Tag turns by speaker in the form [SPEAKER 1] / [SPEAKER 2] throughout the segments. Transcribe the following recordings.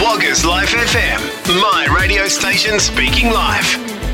[SPEAKER 1] Woggers Life FM, my radio station speaking live.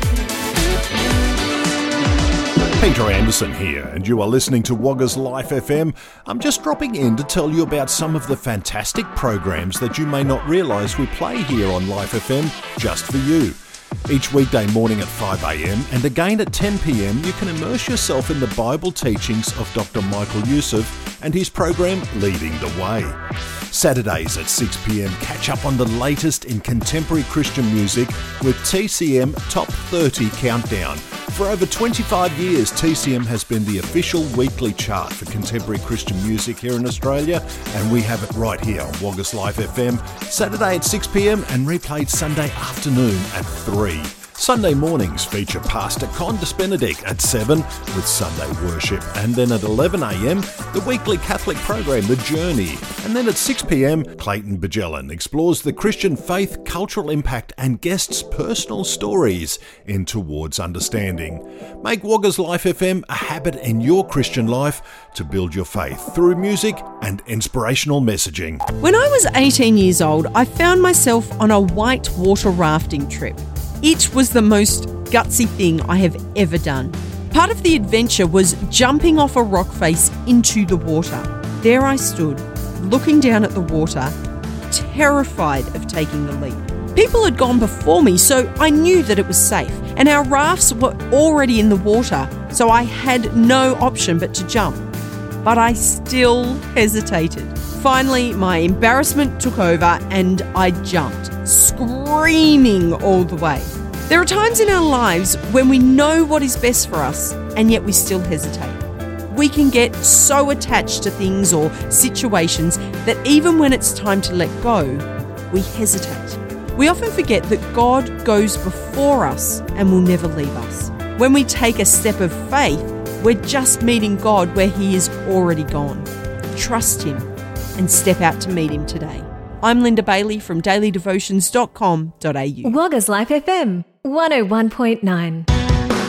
[SPEAKER 2] Peter Anderson here, and you are listening to Woggers Life FM. I'm just dropping in to tell you about some of the fantastic programs that you may not realise we play here on Life FM just for you. Each weekday morning at 5 a.m. and again at 10 p.m, you can immerse yourself in the Bible teachings of Dr. Michael Youssef and his program Leading the Way. Saturdays at 6 p.m, catch up on the latest in contemporary Christian music with TCM Top 30 Countdown. For over 25 years, TCM has been the official weekly chart for contemporary Christian music here in Australia, and we have it right here on Woggers Life FM, Saturday at 6 p.m. and replayed Sunday afternoon at 3. Sunday mornings feature Pastor Condis Benedict at 7 with Sunday worship, and then at 11 a.m, the weekly Catholic program The Journey, and then at 6 p.m, Clayton Bajellan explores the Christian faith, cultural impact and guests' personal stories in Towards Understanding. Make Woggers Life FM a habit in your Christian life to build your faith through music and inspirational messaging.
[SPEAKER 3] When I was 18 years old, I found myself on a white water rafting trip. It was the most gutsy thing I have ever done. Part of the adventure was jumping off a rock face into the water. There I stood, looking down at the water, terrified of taking the leap. People had gone before me, so I knew that it was safe, and our rafts were already in the water, so I had no option but to jump. But I still hesitated. Finally, my embarrassment took over and I jumped, screaming all the way. There are times in our lives when we know what is best for us and yet we still hesitate. We can get so attached to things or situations that even when it's time to let go, we hesitate. We often forget that God goes before us and will never leave us. When we take a step of faith, we're just meeting God where He is already gone. Trust Him and step out to meet Him today. I'm Linda Bailey from dailydevotions.com.au.
[SPEAKER 4] Woggers Life FM 101.9.